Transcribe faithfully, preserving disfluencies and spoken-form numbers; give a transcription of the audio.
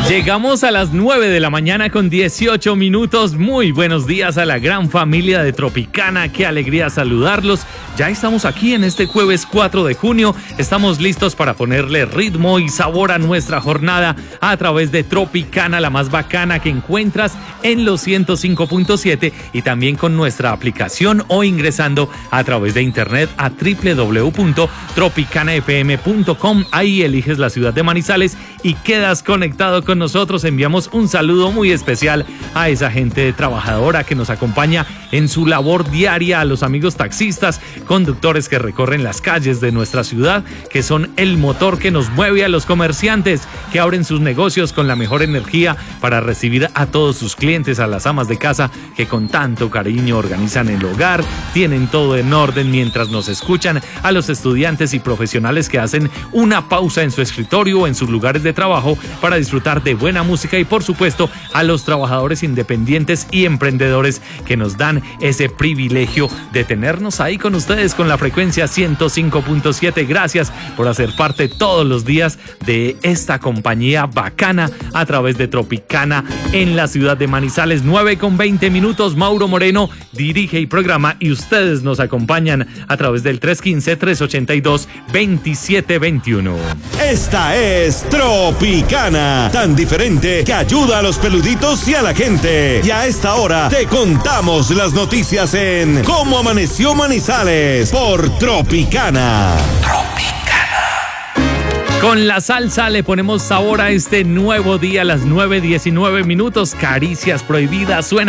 Llegamos a las nueve de la mañana con dieciocho minutos. Muy buenos días a la gran familia de Tropicana. Qué alegría saludarlos. Ya estamos aquí en este jueves cuatro de junio. Estamos listos para ponerle ritmo y sabor a nuestra jornada a través de Tropicana, la más bacana que encuentras en los ciento cinco punto siete y también con nuestra aplicación o ingresando a través de internet a doble u doble u doble u punto tropicana f m punto com. Ahí eliges la ciudad de Manizales y quedas conectado con nosotros. Enviamos un saludo muy especial a esa gente trabajadora que nos acompaña en su labor diaria, a los amigos taxistas, conductores que recorren las calles de nuestra ciudad, que son el motor que nos mueve, a los comerciantes que abren sus negocios con la mejor energía para recibir a todos sus clientes, a las amas de casa que con tanto cariño organizan el hogar, tienen todo en orden mientras nos escuchan, a los estudiantes y profesionales que hacen una pausa en su escritorio o en sus lugares de trabajo para disfrutar de buena música y por supuesto a los trabajadores independientes y emprendedores que nos dan ese privilegio de tenernos ahí con ustedes con la frecuencia ciento cinco punto siete. Gracias por hacer parte todos los días de esta compañía bacana a través de Tropicana en la ciudad de Manizales. Nueve con veinte minutos. Mauro Moreno dirige y programa y ustedes nos acompañan a través del tres uno cinco, tres ocho dos, dos siete dos uno. Esta es Tropicana, tan diferente que ayuda a los peluditos y a la gente. Y a esta hora te contamos las noticias en Cómo Amaneció Manizales por Tropicana. Tropicana. Con la salsa le ponemos sabor a este nuevo día a las nueve diecinueve minutos. Caricias prohibidas suena